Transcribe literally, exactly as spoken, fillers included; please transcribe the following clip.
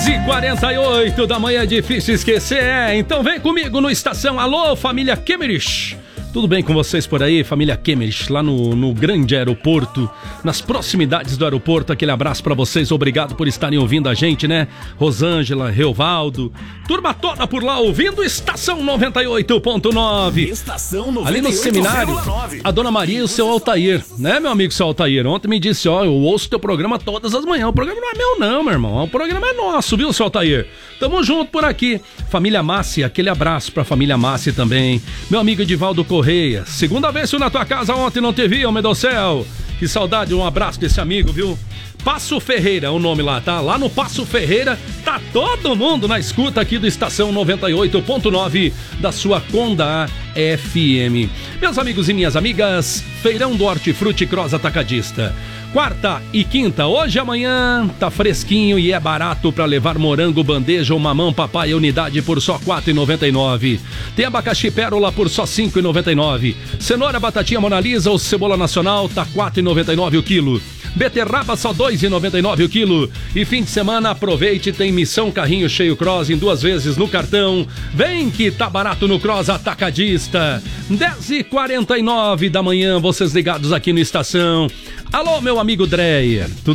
dez e quarenta e oito da manhã, é difícil esquecer, é? Então vem comigo no Estação. Alô, família Kemmerich. Tudo bem com vocês por aí, família Kemmerich, lá no, no grande aeroporto, nas proximidades do aeroporto? Aquele abraço pra vocês, obrigado por estarem ouvindo a gente, né? Rosângela, Reovaldo, turma toda por lá ouvindo Estação noventa e oito ponto nove. Estação noventa e oito. Ali no seminário, a dona Maria e o seu Altair, né, meu amigo seu Altair? Ontem me disse, ó, eu ouço teu programa todas as manhãs. O programa não é meu não, meu irmão, o programa é nosso, viu, seu Altair? Tamo junto por aqui. Família Massi, aquele abraço pra família Massi também. Meu amigo Edivaldo Correia, segunda vez fui na tua casa ontem, não te vi, homem do céu. Que saudade, um abraço desse amigo, viu? Passo Ferreira é o nome lá, tá? Lá no Passo Ferreira, tá todo mundo na escuta aqui do Estação noventa e oito ponto nove da sua Conda F M. Meus amigos e minhas amigas, Feirão do Hortifruti Cross Atacadista. Quarta e quinta, hoje e amanhã, tá fresquinho e é barato pra levar morango, bandeja ou mamão papai unidade por só quatro reais e noventa e nove centavos. Tem abacaxi pérola por só cinco reais e noventa e nove centavos. Cenoura, batatinha Mona Lisa ou cebola nacional tá quatro reais e noventa e nove centavos o quilo. Beterraba só dois reais e noventa e nove centavos o quilo. E fim de semana aproveite, tem missão carrinho cheio Cross em duas vezes no cartão. Vem que tá barato no Cross Atacadista. dez e quarenta e nove da manhã, vocês ligados aqui no Estação. Alô, meu amigo Dreyer.